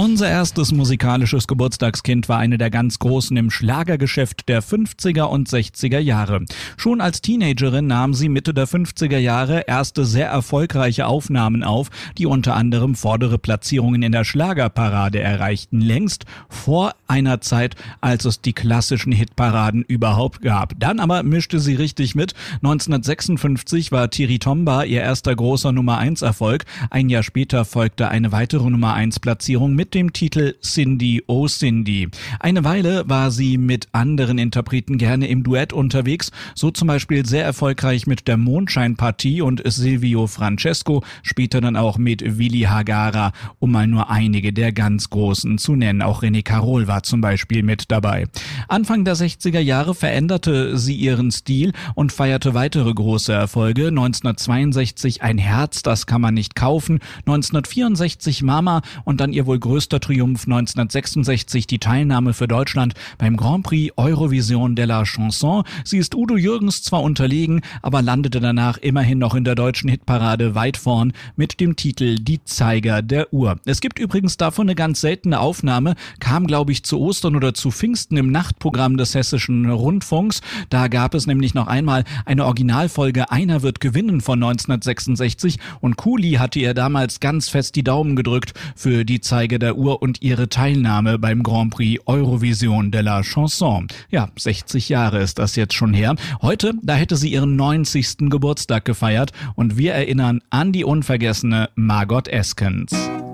Unser erstes musikalisches Geburtstagskind war eine der ganz Großen im Schlagergeschäft der 50er und 60er Jahre. Schon als Teenagerin nahm sie Mitte der 50er Jahre erste sehr erfolgreiche Aufnahmen auf, die unter anderem vordere Platzierungen in der Schlagerparade erreichten, längst vor einer Zeit, als es die klassischen Hitparaden überhaupt gab. Dann aber mischte sie richtig mit. 1956 war Tiritomba ihr erster großer Nummer-1-Erfolg. Ein Jahr später folgte eine weitere Nummer-1-Platzierung mit dem Titel Cindy, oh Cindy. Eine Weile war sie mit anderen Interpreten gerne im Duett unterwegs, so zum Beispiel sehr erfolgreich mit der Mondscheinpartie und Silvio Francesco, später dann auch mit Willi Hagara, um mal nur einige der ganz Großen zu nennen. Auch René Carol war zum Beispiel mit dabei. Anfang der 60er Jahre veränderte sie ihren Stil und feierte weitere große Erfolge. 1962 Ein Herz, das kann man nicht kaufen, 1964 Mama und dann ihr wohl größter Triumph 1966 die Teilnahme für Deutschland beim Grand Prix Eurovision de la Chanson. Sie ist Udo Jürgens zwar unterlegen, aber landete danach immerhin noch in der deutschen Hitparade weit vorn mit dem Titel Die Zeiger der Uhr. Es gibt übrigens davon eine ganz seltene Aufnahme, kam glaube ich zu Ostern oder zu Pfingsten im Nachtprogramm des Hessischen Rundfunks. Da gab es nämlich noch einmal eine Originalfolge Einer wird gewinnen von 1966 und Kuli hatte ihr damals ganz fest die Daumen gedrückt für Die Zeiger der Uhr und ihre Teilnahme beim Grand Prix Eurovision de la Chanson. Ja, 60 Jahre ist das jetzt schon her. Heute, da hätte sie ihren 90. Geburtstag gefeiert und wir erinnern an die unvergessene Margot Eskens.